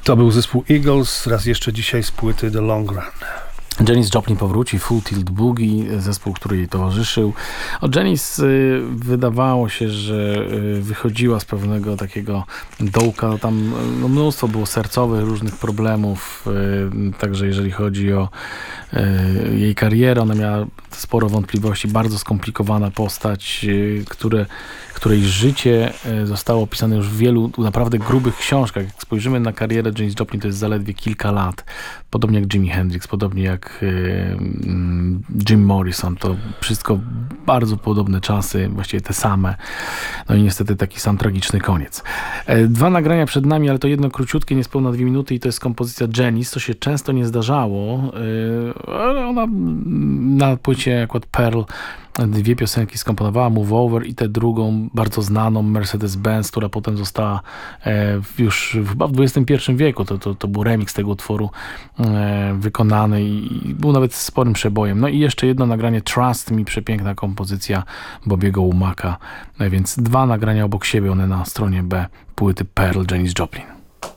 To był zespół Eagles, raz jeszcze dzisiaj z płyty The Long Run. Janis Joplin powróci, Full Tilt Boogie, zespół, który jej towarzyszył. Janis wydawało się, że wychodziła z pewnego takiego dołka. Tam mnóstwo było sercowych, różnych problemów. Także jeżeli chodzi o jej karierę, ona miała sporo wątpliwości. Bardzo skomplikowana postać, której życie zostało opisane już w wielu naprawdę grubych książkach. Jak spojrzymy na karierę Janis Joplin, to jest zaledwie kilka lat. Podobnie jak Jimi Hendrix, podobnie jak Jim Morrison. To wszystko bardzo podobne czasy, właściwie te same. No i niestety taki sam tragiczny koniec. 2 nagrania przed nami, ale to jedno króciutkie, niespełna 2 minuty i to jest kompozycja Janis, co się często nie zdarzało, ale ona na płycie akurat Pearl 2 piosenki skomponowała, Move Over i tę drugą, bardzo znaną Mercedes-Benz, która potem została już chyba w XXI wieku, to był remix tego utworu wykonany i był nawet sporym przebojem. No i jeszcze jedno nagranie Trust Me, przepiękna kompozycja Bobiego Womaca, więc 2 nagrania obok siebie, one na stronie B płyty Pearl Janis Joplin.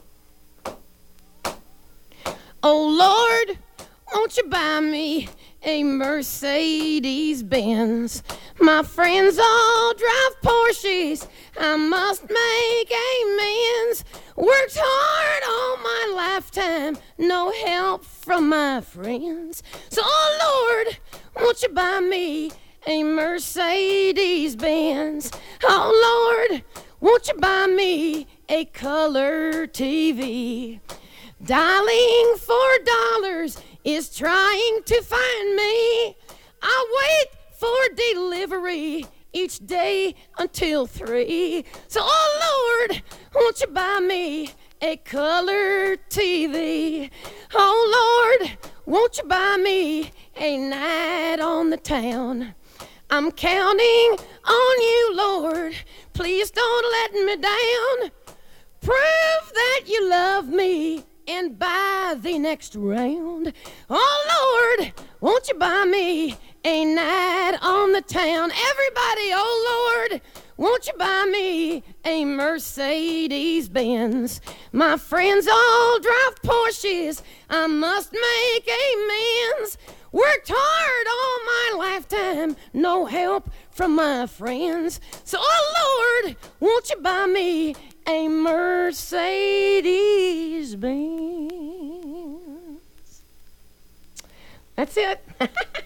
Oh Lord, won't you buy me a Mercedes-Benz? My friends all drive Porsches, I must make amends. Worked hard all my lifetime, no help from my friends. So, oh Lord, won't you buy me a Mercedes-Benz? Oh Lord, won't you buy me a color TV? Dialing $4 is trying to find me. I wait for delivery each day until 3. So, oh Lord, won't you buy me a color TV? Oh Lord, won't you buy me a night on the town? I'm counting on you, Lord. Please don't let me down. Prove that you love me and buy the next round. Oh Lord, won't you buy me a night on the town? Everybody, oh Lord, won't you buy me a Mercedes-Benz? My friends all drive Porsches, I must make amends. Worked hard all my lifetime, no help from my friends. So, oh Lord, won't you buy me a Mercedes-Benz? That's it.